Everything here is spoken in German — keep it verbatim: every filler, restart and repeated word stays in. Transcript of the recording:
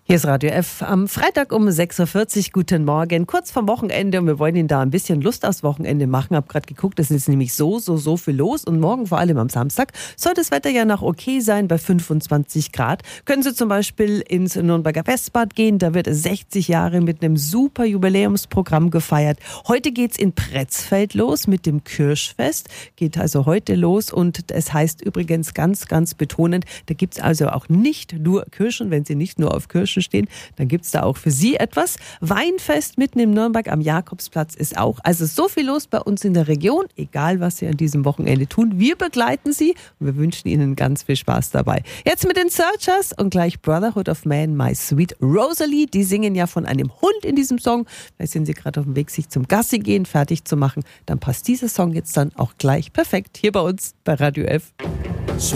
Hier ist Radio F am Freitag um sechs Uhr vierzig. Guten Morgen, kurz vorm Wochenende, und wir wollen Ihnen da ein bisschen Lust aufs Wochenende machen. Ich habe gerade geguckt, es ist nämlich so, so, so viel los, und morgen, vor allem am Samstag, soll das Wetter ja noch okay sein bei fünfundzwanzig Grad. Können Sie zum Beispiel ins Nürnberger Westbad gehen, da wird sechzig Jahre mit einem super Jubiläumsprogramm gefeiert. Heute geht's in Pretzfeld los mit dem Kirschfest, geht also heute los, und es heißt übrigens ganz, ganz betonend, da gibt's also auch nicht nur Kirschen, wenn Sie nicht nur auf Kirschen stehen, dann gibt es da auch für Sie etwas. Weinfest mitten in Nürnberg am Jakobsplatz ist auch. Also so viel los bei uns in der Region, egal was Sie an diesem Wochenende tun. Wir begleiten Sie und wir wünschen Ihnen ganz viel Spaß dabei. Jetzt mit den Searchers und gleich Brotherhood of Man, My Sweet Rosalie. Die singen ja von einem Hund in diesem Song. Vielleicht sind Sie gerade auf dem Weg, sich zum Gassi gehen fertig zu machen. Dann passt dieser Song jetzt dann auch gleich perfekt hier bei uns bei Radio F.